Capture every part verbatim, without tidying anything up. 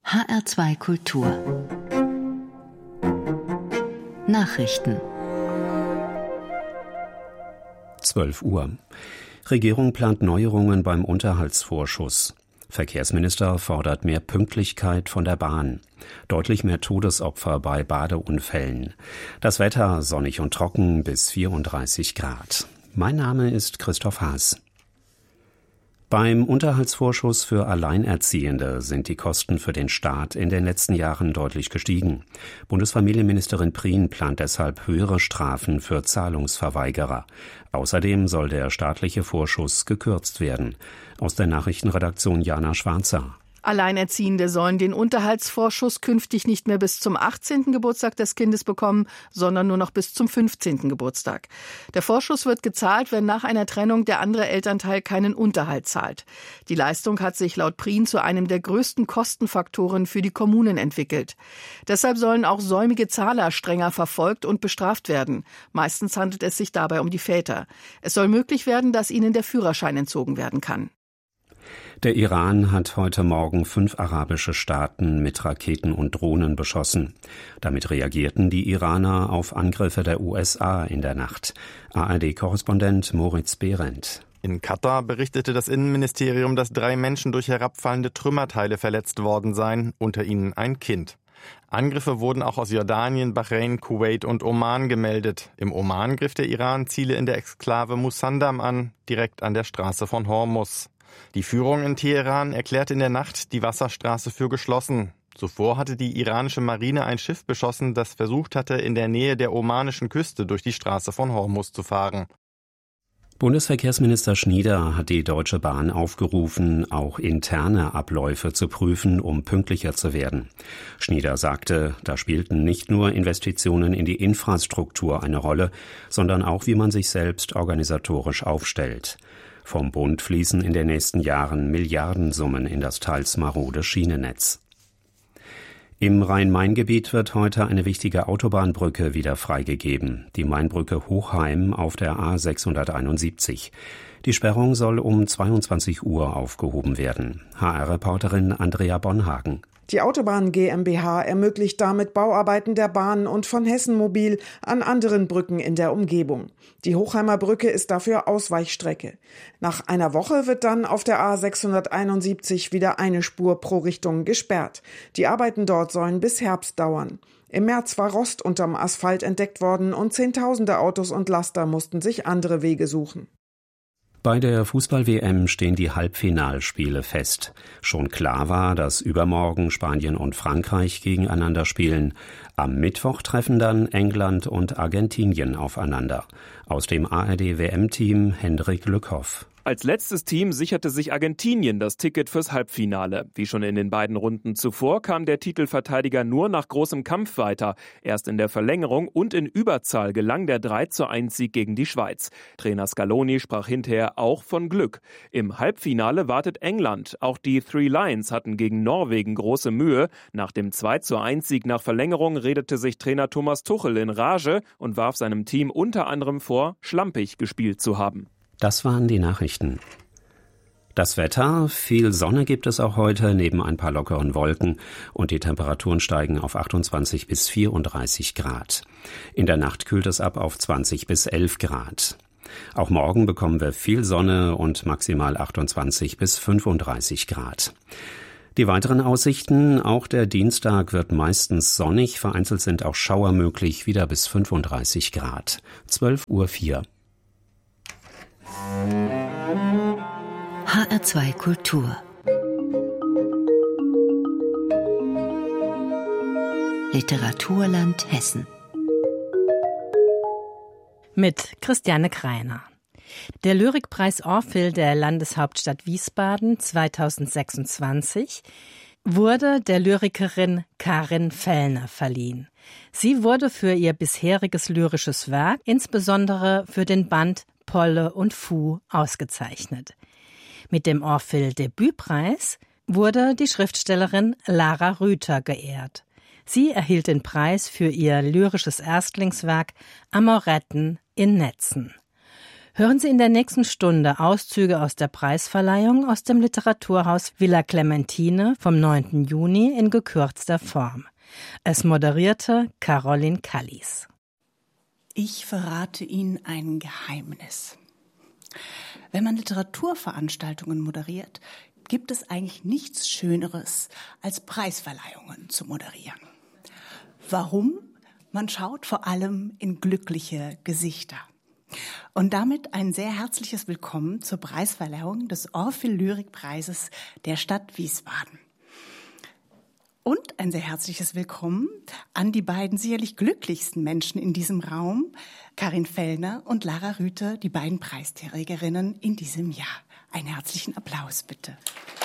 H R zwei Kultur Nachrichten. zwölf Uhr. Regierung plant Neuerungen beim Unterhaltsvorschuss. Verkehrsminister fordert mehr Pünktlichkeit von der Bahn. Deutlich mehr Todesopfer bei Badeunfällen. Das Wetter sonnig und trocken bis vierunddreißig Grad. Mein Name ist Christoph Haas. Beim Unterhaltsvorschuss für Alleinerziehende sind die Kosten für den Staat in den letzten Jahren deutlich gestiegen. Bundesfamilienministerin Prien plant deshalb höhere Strafen für Zahlungsverweigerer. Außerdem soll der staatliche Vorschuss gekürzt werden. Aus der Nachrichtenredaktion Jana Schwarzer. Alleinerziehende sollen den Unterhaltsvorschuss künftig nicht mehr bis zum achtzehnten Geburtstag des Kindes bekommen, sondern nur noch bis zum fünfzehnten Geburtstag. Der Vorschuss wird gezahlt, wenn nach einer Trennung der andere Elternteil keinen Unterhalt zahlt. Die Leistung hat sich laut Prien zu einem der größten Kostenfaktoren für die Kommunen entwickelt. Deshalb sollen auch säumige Zahler strenger verfolgt und bestraft werden. Meistens handelt es sich dabei um die Väter. Es soll möglich werden, dass ihnen der Führerschein entzogen werden kann. Der Iran hat heute Morgen fünf arabische Staaten mit Raketen und Drohnen beschossen. Damit reagierten die Iraner auf Angriffe der U S A in der Nacht. A R D-Korrespondent Moritz Behrendt. In Katar berichtete das Innenministerium, dass drei Menschen durch herabfallende Trümmerteile verletzt worden seien, unter ihnen ein Kind. Angriffe wurden auch aus Jordanien, Bahrain, Kuwait und Oman gemeldet. Im Oman griff der Iran Ziele in der Exklave Musandam an, direkt an der Straße von Hormuz. Die Führung in Teheran erklärte in der Nacht die Wasserstraße für geschlossen. Zuvor hatte die iranische Marine ein Schiff beschossen, das versucht hatte, in der Nähe der omanischen Küste durch die Straße von Hormuz zu fahren. Bundesverkehrsminister Schnieder hat die Deutsche Bahn aufgerufen, auch interne Abläufe zu prüfen, um pünktlicher zu werden. Schnieder sagte, da spielten nicht nur Investitionen in die Infrastruktur eine Rolle, sondern auch, wie man sich selbst organisatorisch aufstellt. Vom Bund fließen in den nächsten Jahren Milliardensummen in das teils marode Schienennetz. Im Rhein-Main-Gebiet wird heute eine wichtige Autobahnbrücke wieder freigegeben, die Mainbrücke Hochheim auf der A sechshunderteinundsiebzig. Die Sperrung soll um zweiundzwanzig Uhr aufgehoben werden. H R-Reporterin Andrea Bonhagen. Die Autobahn GmbH ermöglicht damit Bauarbeiten der Bahn und von Hessen Mobil an anderen Brücken in der Umgebung. Die Hochheimer Brücke ist dafür Ausweichstrecke. Nach einer Woche wird dann auf der A sechshunderteinundsiebzig wieder eine Spur pro Richtung gesperrt. Die Arbeiten dort sollen bis Herbst dauern. Im März war Rost unterm Asphalt entdeckt worden und Zehntausende Autos und Laster mussten sich andere Wege suchen. Bei der Fußball-W M stehen die Halbfinalspiele fest. Schon klar war, dass übermorgen Spanien und Frankreich gegeneinander spielen. Am Mittwoch treffen dann England und Argentinien aufeinander. Aus dem A R D-W M-Team Hendrik Lückhoff. Als letztes Team sicherte sich Argentinien das Ticket fürs Halbfinale. Wie schon in den beiden Runden zuvor kam der Titelverteidiger nur nach großem Kampf weiter. Erst in der Verlängerung und in Überzahl gelang der drei zu eins Sieg gegen die Schweiz. Trainer Scaloni sprach hinterher auch von Glück. Im Halbfinale wartet England. Auch die Three Lions hatten gegen Norwegen große Mühe. Nach dem zwei zu eins Sieg nach Verlängerung redete sich Trainer Thomas Tuchel in Rage und warf seinem Team unter anderem vor, schlampig gespielt zu haben. Das waren die Nachrichten. Das Wetter, viel Sonne gibt es auch heute, neben ein paar lockeren Wolken, und die Temperaturen steigen auf achtundzwanzig bis vierunddreißig Grad. In der Nacht kühlt es ab auf zwanzig bis elf Grad. Auch morgen bekommen wir viel Sonne und maximal achtundzwanzig bis fünfunddreißig Grad. Die weiteren Aussichten, auch der Dienstag wird meistens sonnig, vereinzelt sind auch Schauer möglich, wieder bis fünfunddreißig Grad. zwölf Uhr vier. H R zwei Kultur Literaturland Hessen mit Christiane Kreiner. Der Lyrikpreis Orphel der Landeshauptstadt Wiesbaden zweitausendsechsundzwanzig wurde der Lyrikerin Karin Fellner verliehen. Sie wurde für ihr bisheriges lyrisches Werk, insbesondere für den Band Polle und Fu, ausgezeichnet. Mit dem Orphel-Debütpreis wurde die Schriftstellerin Lara Rüther geehrt. Sie erhielt den Preis für ihr lyrisches Erstlingswerk Amoretten in Netzen. Hören Sie in der nächsten Stunde Auszüge aus der Preisverleihung aus dem Literaturhaus Villa Clementine vom neunten Juni in gekürzter Form. Es moderierte Caroline Kallis. Ich verrate Ihnen ein Geheimnis. Wenn man Literaturveranstaltungen moderiert, gibt es eigentlich nichts Schöneres, als Preisverleihungen zu moderieren. Warum? Man schaut vor allem in glückliche Gesichter. Und damit ein sehr herzliches Willkommen zur Preisverleihung des Orphel-Lyrikpreises der Stadt Wiesbaden. Und ein sehr herzliches Willkommen an die beiden sicherlich glücklichsten Menschen in diesem Raum, Karin Fellner und Lara Rüther, die beiden Preisträgerinnen in diesem Jahr. Einen herzlichen Applaus bitte.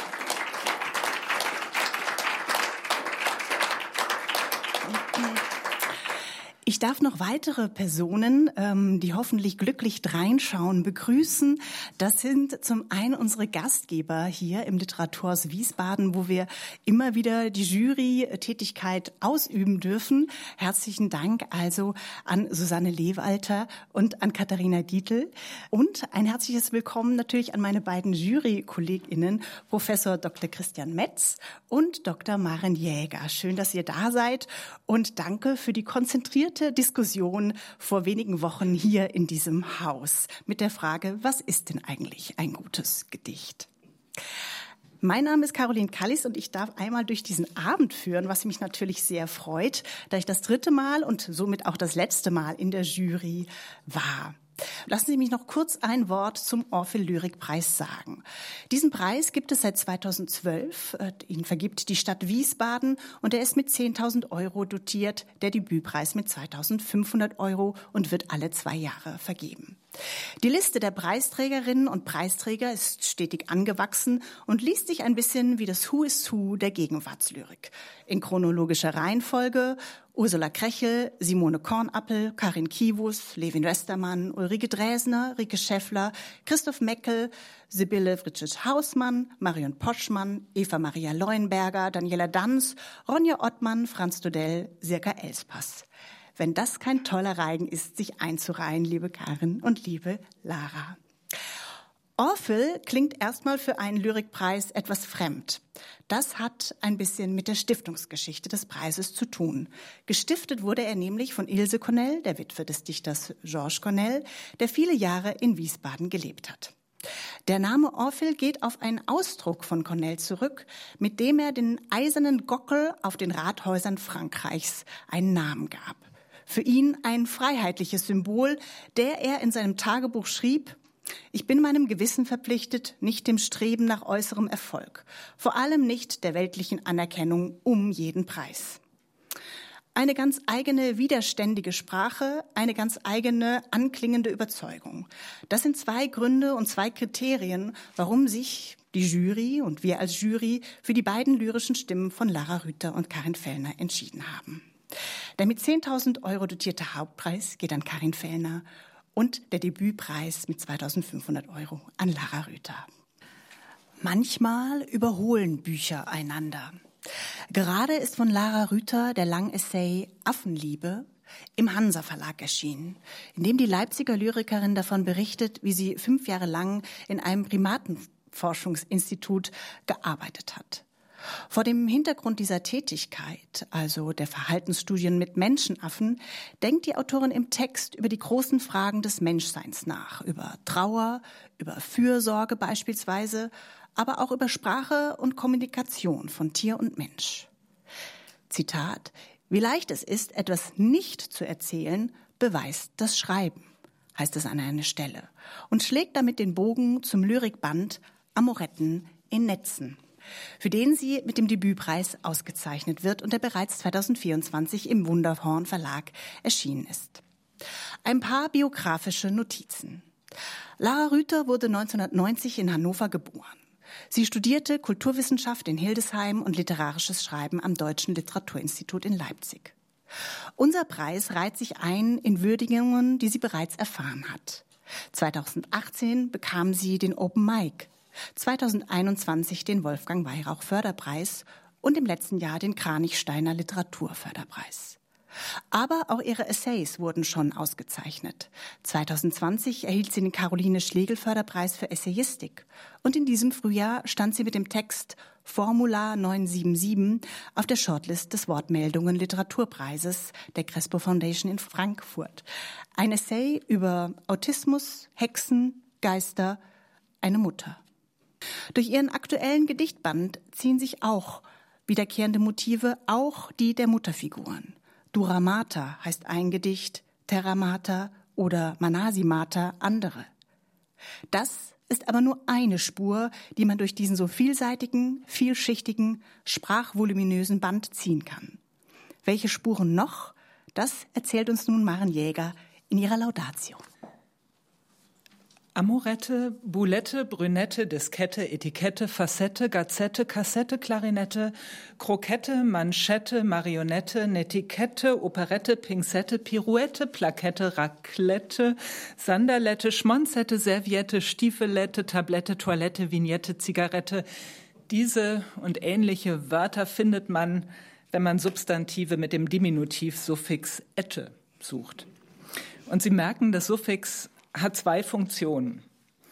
Ich darf noch weitere Personen, ähm, die hoffentlich glücklich reinschauen, begrüßen. Das sind zum einen unsere Gastgeber hier im Literaturhaus Wiesbaden, wo wir immer wieder die Jury-Tätigkeit ausüben dürfen. Herzlichen Dank also an Susanne Lewalter und an Katharina Dietl. Und ein herzliches Willkommen natürlich an meine beiden Jury-KollegInnen, Professor Doktor Christian Metz und Doktor Maren Jäger. Schön, dass ihr da seid und danke für die konzentrierte Diskussion vor wenigen Wochen hier in diesem Haus mit der Frage, was ist denn eigentlich ein gutes Gedicht? Mein Name ist Caroline Kallis und ich darf einmal durch diesen Abend führen, was mich natürlich sehr freut, da ich das dritte Mal und somit auch das letzte Mal in der Jury war. Lassen Sie mich noch kurz ein Wort zum Orphel-Lyrikpreis sagen. Diesen Preis gibt es seit zweitausendzwölf. Ihn vergibt die Stadt Wiesbaden und er ist mit zehntausend Euro dotiert, der Debütpreis mit zweitausendfünfhundert Euro und wird alle zwei Jahre vergeben. Die Liste der Preisträgerinnen und Preisträger ist stetig angewachsen und liest sich ein bisschen wie das Who is Who der Gegenwartslyrik. In chronologischer Reihenfolge Ursula Krechel, Simone Kornappel, Karin Kiewus, Levin Westermann, Ulrike Dresner, Rike Schäffler, Christoph Meckel, Sibylle Fritschitsch-Hausmann, Marion Poschmann, Eva-Maria Leuenberger, Daniela Danz, Ronja Ottmann, Franz Dodell, Sirka Elspass. Wenn das kein toller Reigen ist, sich einzureihen, liebe Karin und liebe Lara. Orphel klingt erstmal für einen Lyrikpreis etwas fremd. Das hat ein bisschen mit der Stiftungsgeschichte des Preises zu tun. Gestiftet wurde er nämlich von Ilse Cornell, der Witwe des Dichters Georges Cornell, der viele Jahre in Wiesbaden gelebt hat. Der Name Orphel geht auf einen Ausdruck von Cornell zurück, mit dem er den eisernen Gockel auf den Rathäusern Frankreichs einen Namen gab. Für ihn ein freiheitliches Symbol, der er in seinem Tagebuch schrieb: Ich bin meinem Gewissen verpflichtet, nicht dem Streben nach äußerem Erfolg, vor allem nicht der weltlichen Anerkennung um jeden Preis. Eine ganz eigene, widerständige Sprache, eine ganz eigene, anklingende Überzeugung. Das sind zwei Gründe und zwei Kriterien, warum sich die Jury und wir als Jury für die beiden lyrischen Stimmen von Lara Rüther und Karin Fellner entschieden haben. Der mit zehntausend Euro dotierte Hauptpreis geht an Karin Fellner und der Debütpreis mit zweitausendfünfhundert Euro an Lara Rüther. Manchmal überholen Bücher einander. Gerade ist von Lara Rüther der Langessay Affenliebe im Hansa Verlag erschienen, in dem die Leipziger Lyrikerin davon berichtet, wie sie fünf Jahre lang in einem Primatenforschungsinstitut gearbeitet hat. Vor dem Hintergrund dieser Tätigkeit, also der Verhaltensstudien mit Menschenaffen, denkt die Autorin im Text über die großen Fragen des Menschseins nach, über Trauer, über Fürsorge beispielsweise, aber auch über Sprache und Kommunikation von Tier und Mensch. Zitat: Wie leicht es ist, etwas nicht zu erzählen, beweist das Schreiben, heißt es an einer Stelle, und schlägt damit den Bogen zum Lyrikband Amoretten in Netzen, für den sie mit dem Debütpreis ausgezeichnet wird und der bereits zweitausendvierundzwanzig im Wunderhorn Verlag erschienen ist. Ein paar biografische Notizen. Lara Rüther wurde neunzehnhundertneunzig in Hannover geboren. Sie studierte Kulturwissenschaft in Hildesheim und literarisches Schreiben am Deutschen Literaturinstitut in Leipzig. Unser Preis reiht sich ein in Würdigungen, die sie bereits erfahren hat. zweitausendachtzehn bekam sie den Open Mic, zweitausendeinundzwanzig den Wolfgang Weyrauch Förderpreis und im letzten Jahr den Kranichsteiner Literaturförderpreis. Aber auch ihre Essays wurden schon ausgezeichnet. zwanzig zwanzig erhielt sie den Caroline-Schlegel-Förderpreis für Essayistik. Und in diesem Frühjahr stand sie mit dem Text Formula neun sieben sieben auf der Shortlist des Wortmeldungen Literaturpreises der Crespo Foundation in Frankfurt. Ein Essay über Autismus, Hexen, Geister, eine Mutter. Durch ihren aktuellen Gedichtband ziehen sich auch wiederkehrende Motive, auch die der Mutterfiguren. Duramata heißt ein Gedicht, Terramata oder Manasimata andere. Das ist aber nur eine Spur, die man durch diesen so vielseitigen, vielschichtigen, sprachvoluminösen Band ziehen kann. Welche Spuren noch? Das erzählt uns nun Maren Jäger in ihrer Laudatio. Amorette, Boulette, Brünette, Diskette, Etikette, Facette, Gazette, Kassette, Klarinette, Krokette, Manschette, Marionette, Netiquette, Operette, Pinzette, Pirouette, Plakette, Raclette, Sanderlette, Schmonzette, Serviette, Stiefelette, Tablette, Toilette, Vignette, Zigarette. Diese und ähnliche Wörter findet man, wenn man Substantive mit dem Diminutivsuffix ette sucht. Und Sie merken, das Suffix hat zwei Funktionen.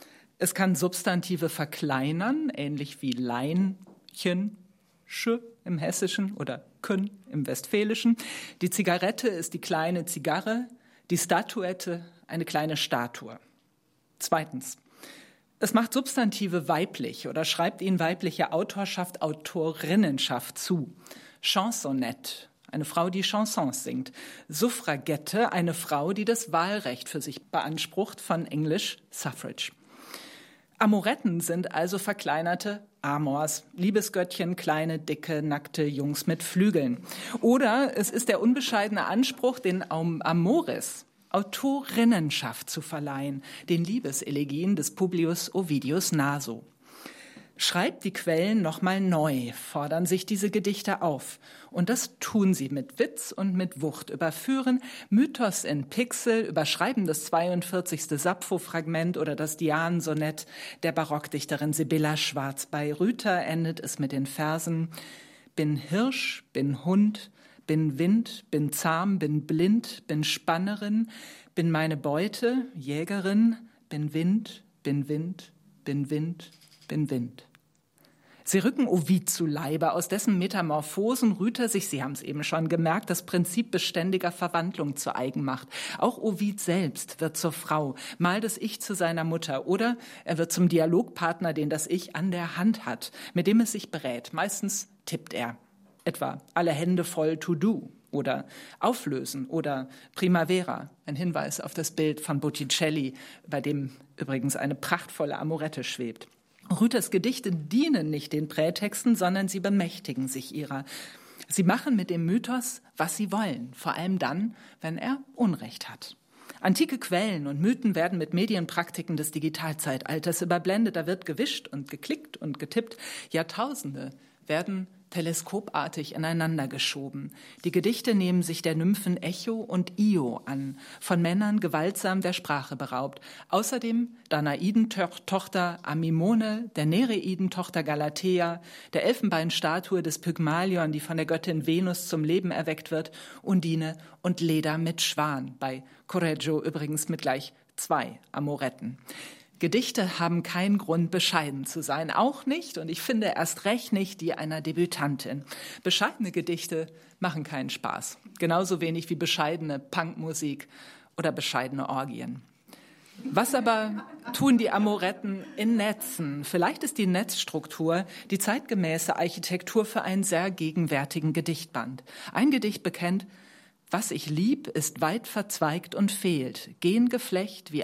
Es kann Substantive verkleinern, ähnlich wie Leinchen, sch im Hessischen oder kün im Westfälischen. Die Zigarette ist die kleine Zigarre, die Statuette eine kleine Statue. Zweitens, es macht Substantive weiblich oder schreibt ihnen weibliche Autorschaft, Autorinnenschaft zu. Chansonnette, eine Frau, die Chansons singt. Suffragette, eine Frau, die das Wahlrecht für sich beansprucht, von Englisch Suffrage. Amoretten sind also verkleinerte Amors, Liebesgöttchen, kleine, dicke, nackte Jungs mit Flügeln. Oder es ist der unbescheidene Anspruch, den Amoris, Autorinnenschaft zu verleihen, den Liebeselegien des Publius Ovidius Naso. Schreibt die Quellen nochmal neu, fordern sich diese Gedichte auf. Und das tun sie mit Witz und mit Wucht, überführen Mythos in Pixel, überschreiben das zweiundvierzigste Sappho-Fragment oder das Dianensonett der Barockdichterin Sibylla Schwarz. Bei Rüther endet es mit den Versen: Bin Hirsch, bin Hund, bin Wind, bin zahm, bin blind, bin Spannerin, bin meine Beute, Jägerin, bin Wind, bin Wind, bin Wind, bin Wind. Sie rücken Ovid zu Leibe, aus dessen Metamorphosen Rüther sich, Sie haben es eben schon gemerkt, das Prinzip beständiger Verwandlung zu eigen macht. Auch Ovid selbst wird zur Frau, mal das Ich zu seiner Mutter, oder er wird zum Dialogpartner, den das Ich an der Hand hat, mit dem es sich berät. Meistens tippt er, etwa alle Hände voll to do oder auflösen oder Primavera, ein Hinweis auf das Bild von Botticelli, bei dem übrigens eine prachtvolle Amorette schwebt. Rüthers Gedichte dienen nicht den Prätexten, sondern sie bemächtigen sich ihrer. Sie machen mit dem Mythos, was sie wollen, vor allem dann, wenn er Unrecht hat. Antike Quellen und Mythen werden mit Medienpraktiken des Digitalzeitalters überblendet. Da wird gewischt und geklickt und getippt. Jahrtausende werden teleskopartig ineinander geschoben. Die Gedichte nehmen sich der Nymphen Echo und Io an, von Männern gewaltsam der Sprache beraubt. Außerdem Danaiden-Tochter Amimone, der Nereiden-Tochter Galatea, der Elfenbeinstatue des Pygmalion, die von der Göttin Venus zum Leben erweckt wird, Undine und Leda mit Schwan, bei Correggio übrigens mit gleich zwei Amoretten. Gedichte haben keinen Grund, bescheiden zu sein. Auch nicht, und ich finde erst recht nicht, die einer Debütantin. Bescheidene Gedichte machen keinen Spaß. Genauso wenig wie bescheidene Punkmusik oder bescheidene Orgien. Was aber tun die Amoretten in Netzen? Vielleicht ist die Netzstruktur die zeitgemäße Architektur für einen sehr gegenwärtigen Gedichtband. Ein Gedicht bekennt: Was ich lieb, ist weit verzweigt und fehlt, Gengeflecht wie